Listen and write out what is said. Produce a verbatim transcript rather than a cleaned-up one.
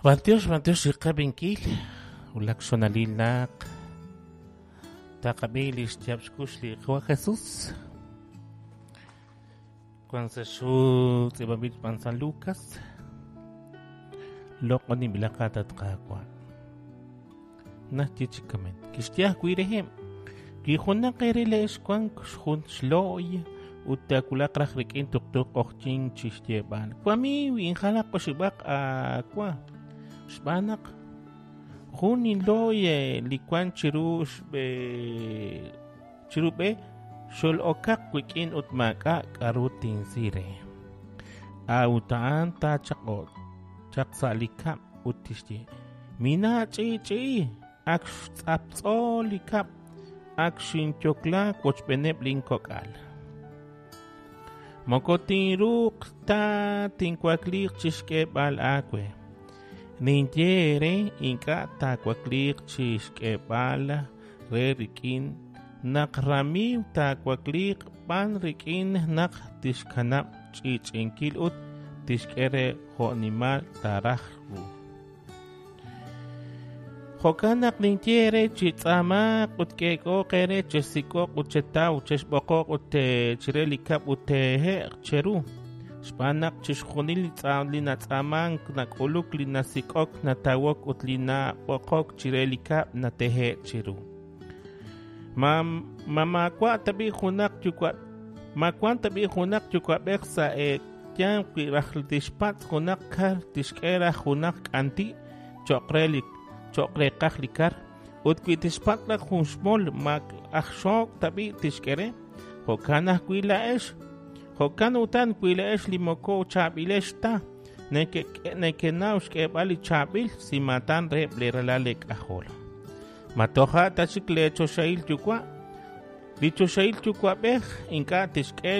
Vantios, vantios, iqabinkil, ulakshonalilnaq, taqabilis tiapskushli Juan Jesús. Cuando se shu tzibabit pan San Lucas, loco ni bilakatat qaqwa. Nahtichikamen. Kishtiah kuirehem. Kihuna qerile eskuan kushun shloy. Utakulaqraq rikin tuqtuq oqchin chishtiban. Kwami winjala qoshibaq aqua. Shbanak. Hunin loye likuan chirush be chirube shol okak wikin utmaka karutin sire. Autaan ta chaqot. Chaqsalika utishti. Mina chi chi. Ak tsapsolika. Ak shinchokla kochbeneb linkokal. Mokotin ruk ta tinkwaklik chishkeb al akwe. Ninjere inka ta kwaklik chishkeb al re rikin nak ramiw ta kwaklik pan rikin nak tishkanap chichinkil ut tishkere honimal tarahru. Hokanak ninjere chitsama kutkeko kere chesiko kucheta ucheshboko ute chirelikap ute he cheru. Spanak chishkhunil lina tsaman nakuluk lina sikok natawok utlina bokok chirelikap natehe cheru. Mam mama kwa tabi hunak chukwa makwan tabi hunak chukwa beksa e tiam kirahldishpat hunak kar tishkera hunak anti chokrelik chokre kahlikar ut kwitishpatla khunshmol mak akhshok tabi tishkere hokana kwila esh hokan utan kwila esh limoko chabileshta neke neke naush ke bali chabil simatan re bleralek ahol matoha tachikle choshail chukwa dicho shail chukwa beh inka tishke